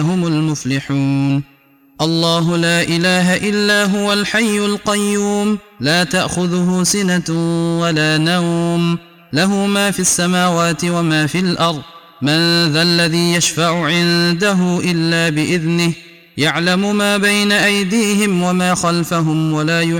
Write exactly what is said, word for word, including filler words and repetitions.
هم المفلحون. الله لا إله إلا هو الحي القيوم لا تأخذه سنة ولا نوم له ما في السماوات وما في الأرض من ذا الذي يشفع عنده إلا بإذنه يعلم ما بين أيديهم وما خلفهم ولا يحيطون